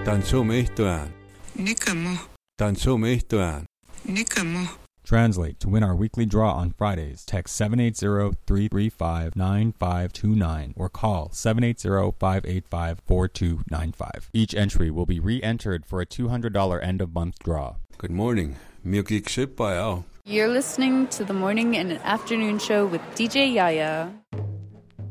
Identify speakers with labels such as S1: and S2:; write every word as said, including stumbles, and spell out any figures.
S1: Tanso mehtoan.
S2: Nikamo.
S1: Tanso mehtoan.
S2: Nikamo.
S3: Translate. To win our weekly draw on Fridays, text seven eight zero, three three five, nine five two nine or call seven eight zero, five eight five, four two nine five. Each entry will be re-entered for a two hundred dollars end-of-month draw.
S1: Good morning. Miyokik Shipayao.
S4: You're listening to the morning and afternoon show with D J Yaya.